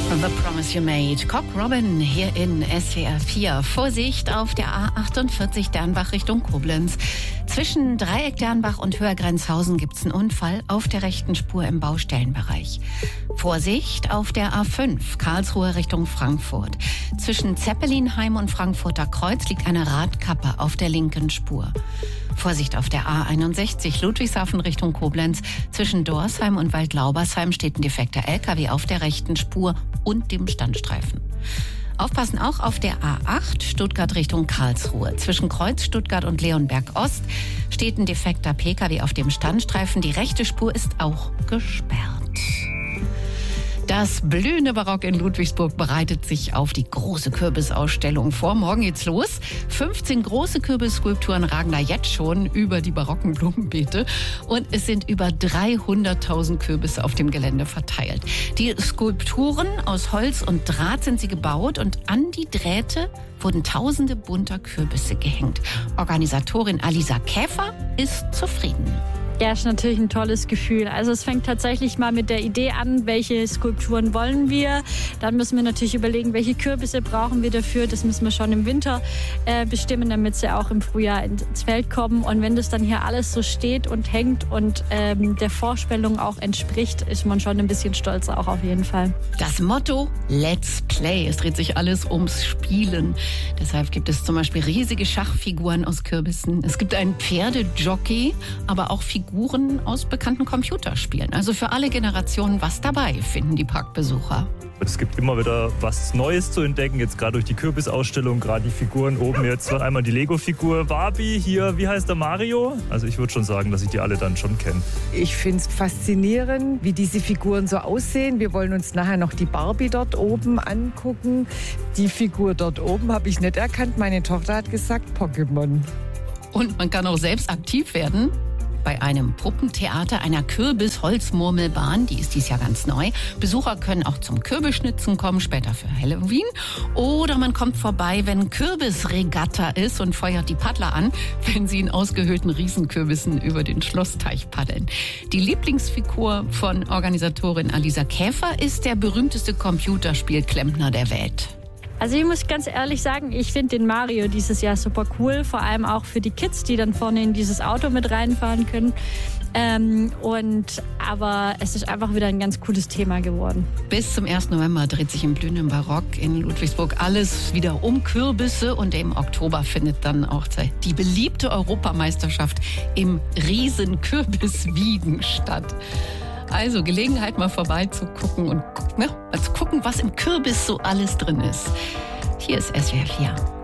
The Promise You Made. Cock Robin hier in SWR 4. Vorsicht auf der A48 Dernbach Richtung Koblenz. Zwischen Dreieck Dernbach und Höhergrenzhausen gibt's einen Unfall auf der rechten Spur im Baustellenbereich. Vorsicht auf der A5 Karlsruhe Richtung Frankfurt. Zwischen Zeppelinheim und Frankfurter Kreuz liegt eine Radkappe auf der linken Spur. Vorsicht auf der A61 Ludwigshafen Richtung Koblenz. Zwischen Dorsheim und Waldlaubersheim steht ein defekter LKW auf der rechten Spur und dem Standstreifen. Aufpassen auch auf der A8 Stuttgart Richtung Karlsruhe. Zwischen Kreuz Stuttgart und Leonberg Ost steht ein defekter PKW auf dem Standstreifen. Die rechte Spur ist auch gesperrt. Das blühende Barock in Ludwigsburg bereitet sich auf die große Kürbisausstellung vor. Morgen geht's los. 15 große Kürbisskulpturen ragen da jetzt schon über die barocken Blumenbeete. Und es sind über 300.000 Kürbisse auf dem Gelände verteilt. Die Skulpturen aus Holz und Draht sind sie gebaut und an die Drähte wurden tausende bunter Kürbisse gehängt. Organisatorin Alisa Käfer ist zufrieden. Ja, ist natürlich ein tolles Gefühl. Also es fängt tatsächlich mal mit der Idee an, welche Skulpturen wollen wir. Dann müssen wir natürlich überlegen, welche Kürbisse brauchen wir dafür. Das müssen wir schon im Winter bestimmen, damit sie auch im Frühjahr ins Feld kommen. Und wenn das dann hier alles so steht und hängt und der Vorstellung auch entspricht, ist man schon ein bisschen stolz auch auf jeden Fall. Das Motto Let's Play. Es dreht sich alles ums Spielen. Deshalb gibt es zum Beispiel riesige Schachfiguren aus Kürbissen. Es gibt einen Pferdejockey, aber auch Figuren aus bekannten Computerspielen. Also für alle Generationen was dabei, finden die Parkbesucher. Es gibt immer wieder was Neues zu entdecken, jetzt gerade durch die Kürbisausstellung, gerade die Figuren oben. Jetzt einmal die Lego-Figur Barbie, hier, wie heißt der, Mario? Also ich würde schon sagen, dass ich die alle dann schon kenne. Ich finde es faszinierend, wie diese Figuren so aussehen. Wir wollen uns nachher noch die Barbie dort oben angucken. Die Figur dort oben habe ich nicht erkannt. Meine Tochter hat gesagt, Pokémon. Und man kann auch selbst aktiv werden. Bei einem Puppentheater einer Kürbis-Holzmurmelbahn, die ist dieses Jahr ganz neu. Besucher können auch zum Kürbisschnitzen kommen, später für Halloween. Oder man kommt vorbei, wenn Kürbisregatta ist und feuert die Paddler an, wenn sie in ausgehöhlten Riesenkürbissen über den Schlossteich paddeln. Die Lieblingsfigur von Organisatorin Alisa Käfer ist der berühmteste Computerspielklempner der Welt. Also ich muss ganz ehrlich sagen, ich finde den Mario dieses Jahr super cool. Vor allem auch für die Kids, die dann vorne in dieses Auto mit reinfahren können. Aber es ist einfach wieder ein ganz cooles Thema geworden. Bis zum 1. November dreht sich im blühenden Barock in Ludwigsburg alles wieder um Kürbisse. Und im Oktober findet dann auch die beliebte Europameisterschaft im Riesenkürbiswiegen statt. Also Gelegenheit mal vorbeizugucken und zu gucken, was im Kürbis so alles drin ist. Hier ist SWR 4.